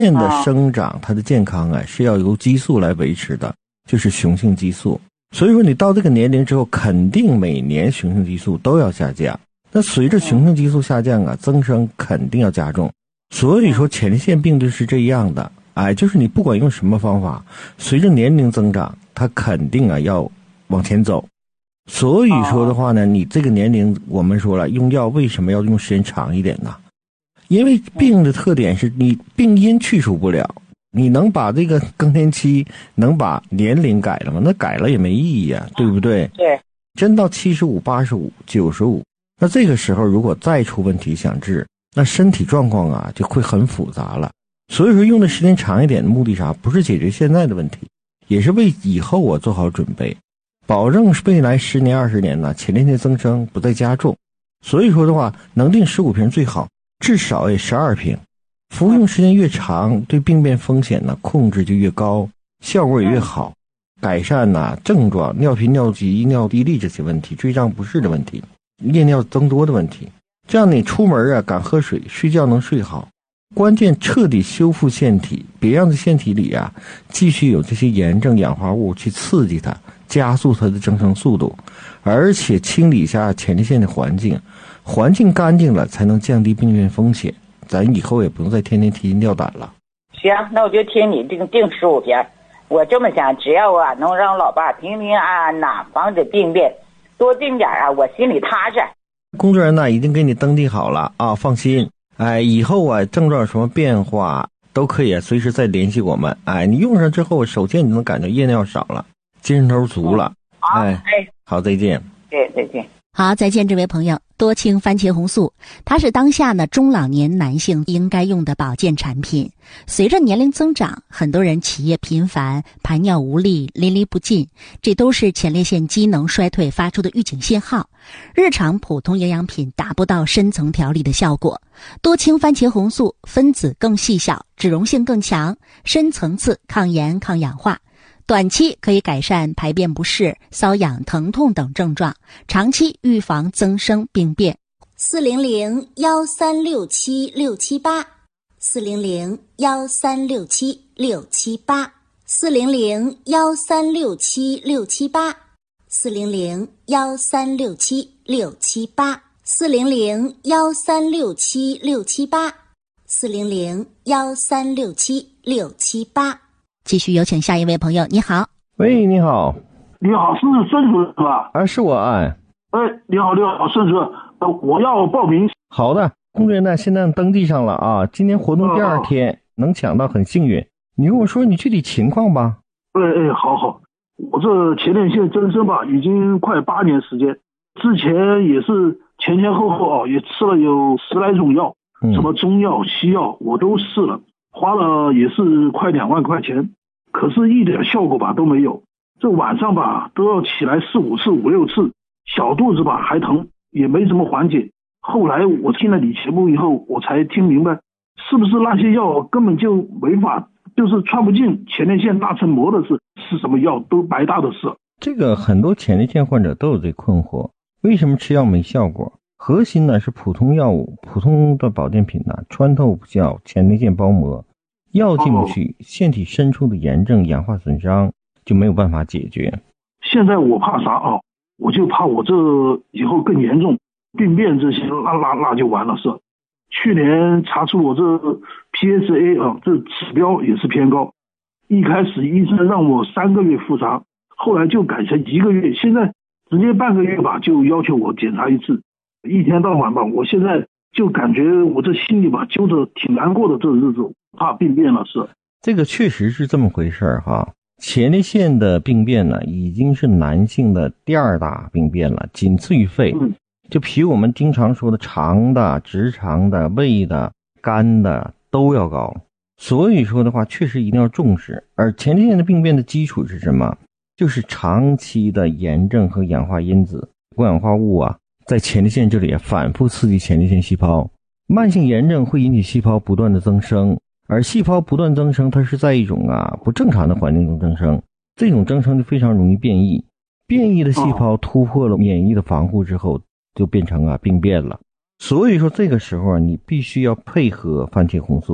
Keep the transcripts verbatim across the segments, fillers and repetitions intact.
腺的生长，它的健康啊是要由激素来维持的，就是雄性激素。所以说你到这个年龄之后，肯定每年雄性激素都要下降。那随着雄性激素下降啊，增生肯定要加重。所以说前列腺病就是这样的，哎，就是你不管用什么方法，随着年龄增长，它肯定啊要往前走。所以说的话呢，你这个年龄我们说了，用药为什么要用时间长一点呢？因为病的特点是你病因去除不了，你能把这个更年期能把年龄改了吗？那改了也没意义啊，对不对？ 对。 真到七十五、八十五、九十五，那这个时候如果再出问题想治，那身体状况啊就会很复杂了。所以说用的时间长一点的目的啥？不是解决现在的问题，也是为以后我做好准备，保证未来十年、二十年呢前列腺增生不再加重。所以说的话，能定十五瓶最好。至少也十二瓶，服用时间越长，对病变风险呢控制就越高，效果也越好，改善呢症状、尿频、尿急、尿滴沥这些问题，坠胀不适的问题，夜尿增多的问题。这样你出门啊敢喝水，睡觉能睡好。关键彻底修复腺体，别让这腺体里啊继续有这些炎症、氧化物去刺激它，加速它的增生速度，而且清理一下前列腺的环境。环境干净了，才能降低病变风险。咱以后也不用再天天提心吊胆了。 行，那我就听你定定十五瓶。我这么想，只要啊能让老爸平平安安呐，防止病变，多定点啊，我心里踏实。 工作人员呢已经给你登记好了啊，放心。哎，以后啊症状有什么变化都可以随时再联系我们。哎，你用上之后，首先你能感觉夜尿少了，精神头足了。 嗯、 哎， 哎， 好，再见。 对，再见。 好，再见，这位朋友。多氢番茄红素，它是当下呢中老年男性应该用的保健产品。随着年龄增长，很多人起夜频繁、排尿无力、淋漓不尽，这都是前列腺机能衰退发出的预警信号。日常普通营养品达不到深层调理的效果。多氢番茄红素分子更细小，脂溶性更强，深层次抗炎抗氧化。短期可以改善排便不适、瘙痒、疼痛等症状，长期预防增生病变。四零零幺三六七六七八，四零零幺三六七六七八，四零零幺三六七六七八，四零零幺三六七六七八，四零零幺三六七六七八，四零零幺三六七六七八。继续有请下一位朋友。你好。 喂，你好。 你好，是孙主任是吧？ 啊，是我。哎， 哎，你好，你好，孙主任，呃，我要报名。 好的，工作人员现在登记上了啊，今天活动第二天、哦、能抢到很幸运。你跟我说你具体情况吧。 哎哎，好好，我这前列腺增生吧，已经快八年时间，之前也是前前后后啊，也吃了有十来种药，嗯、什么中药、西药我都试了。花了也是快两万块钱，可是一点效果吧都没有。这晚上吧都要起来四五次、五六次，小肚子吧还疼，也没怎么缓解。后来我听了你节目以后，我才听明白，是不是那些药根本就没法，就是穿不进前列腺那层膜的事，是什么药都白搭的事。 这个很多前列腺患者都有这困惑，为什么吃药没效果？核心呢是普通药物、普通的保健品呢穿透不掉前列腺包膜，药进不去，腺体深处的炎症、氧化损伤就没有办法解决。 现在我怕啥啊？我就怕我这以后更严重，病变这些，那那那就完了是。去年查出我这 P S A 啊，这指标也是偏高。一开始医生让我三个月复查，后来就改成一个月，现在直接半个月吧，就要求我检查一次。一天到晚吧，我现在就感觉我这心里吧揪着挺难过的，这日子怕病变了是。 这个确实是这么回事儿哈。前列腺的病变呢，已经是男性的第二大病变了，仅次于肺。嗯、就比我们经常说的肠的、直肠的、胃的、肝的都要高。所以说的话，确实一定要重视。而前列腺的病变的基础是什么？就是长期的炎症和氧化因子、过氧化物啊。在前列腺这里反复刺激前列腺细胞，慢性炎症会引起细胞不断的增生，而细胞不断增生，它是在一种啊不正常的环境中增生，这种增生就非常容易变异，变异的细胞突破了免疫的防护之后，就变成啊病变了。所以说这个时候你必须要配合番茄红素，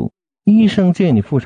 医生建议你复查。